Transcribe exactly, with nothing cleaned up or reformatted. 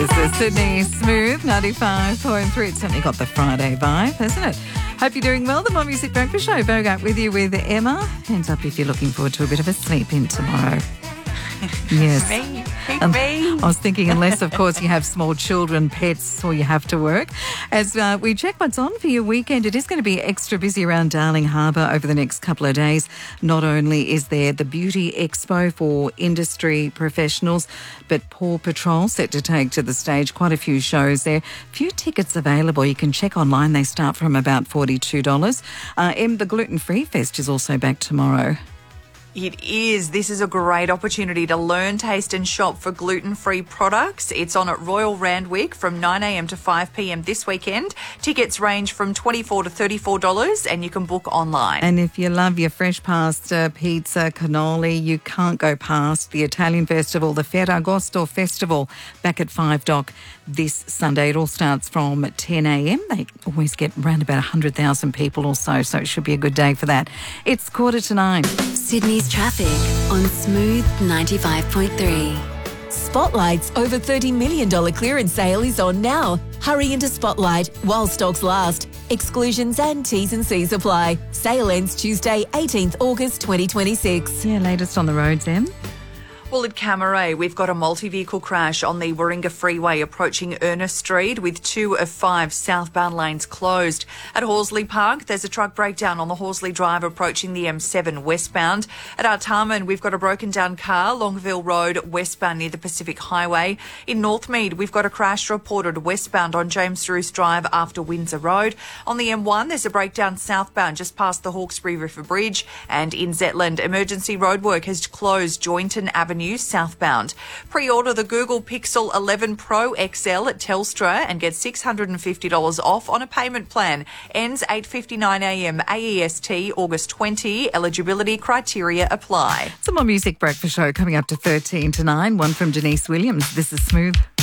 is the Sydney Smooth ninety-five point three. It's certainly got the Friday vibe, hasn't it? Hope you're doing well. The More Music Breakfast Show. Bogart with you with Emma. Hands up if you're looking forward to a bit of a sleep in tomorrow. Yes. Me. Um, Me. I was thinking, unless, of course, you have small children, pets, or you have to work. As uh, we check what's on for your weekend, it is going to be extra busy around Darling Harbour over the next couple of days. Not only is there the Beauty Expo for industry professionals, but Paw Patrol set to take to the stage. Quite a few shows there. Few tickets available. You can check online. They start from about forty-two dollars. Uh, M, the Gluten Free Fest is also back tomorrow. It is. This is a great opportunity to learn, taste and shop for gluten-free products. It's on at Royal Randwick from nine a.m. to five p.m. this weekend. Tickets range from twenty-four dollars to thirty-four dollars and you can book online. And if you love your fresh pasta, pizza, cannoli, you can't go past the Italian festival, the Ferragosto Festival, back at Five Dock this Sunday. It all starts from ten a.m. They always get around about one hundred thousand people or so, so it should be a good day for that. It's quarter to nine. Sydney's traffic on Smooth ninety-five point three. Spotlight's over thirty million dollars clearance sale is on now. Hurry into Spotlight while stocks last. Exclusions and T's and C's apply. Sale ends Tuesday, eighteenth August twenty twenty-six. Yeah, latest on the roads, Em. Well, at Camaray, we've got a multi-vehicle crash on the Warringah Freeway approaching Ernest Street with two of five southbound lanes closed. At Horsley Park, there's a truck breakdown on the Horsley Drive approaching the M seven westbound. At Artarmon, we've got a broken down car, Longville Road westbound near the Pacific Highway. In Northmead, we've got a crash reported westbound on James Druce Drive after Windsor Road. On the M one, there's a breakdown southbound just past the Hawkesbury River Bridge. And in Zetland, emergency roadwork has closed Joynton Avenue southbound. Pre-order the Google Pixel eleven Pro X L at Telstra and get six hundred fifty dollars off on a payment plan. Ends eight fifty-nine a.m. A E S T, August twentieth. Eligibility criteria apply. Some more Music Breakfast Show coming up to thirteen to nine. One from Denise Williams. This is Smooth.